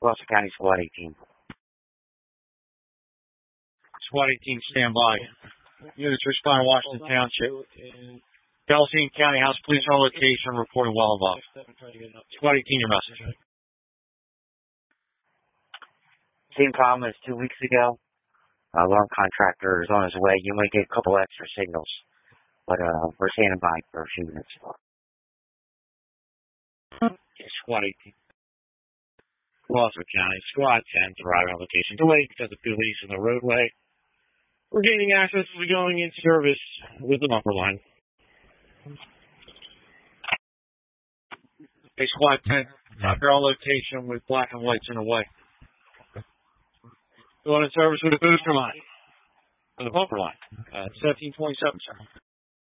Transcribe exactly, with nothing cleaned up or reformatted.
Gloucester County SWAT eighteen. SWAT eighteen, stand by. Units respond to Washington Township. Gallatin County House Police on location, reporting well above. SWAT eighteen, your message. Same problem as two weeks ago. Uh, alarm contractor is on his way. You might get a couple extra signals, but uh, we're standing by for a few minutes. SWAT eighteen. Gloucester County, SWAT ten, arriving on location. Delayed because of police in the roadway. We're gaining access as we're going into service with the bumper line. Hey, SWAT ten, you're on location with black and whites in the way. Going in service with a booster line. For the bumper line. Uh, seventeen twenty-seven, sir.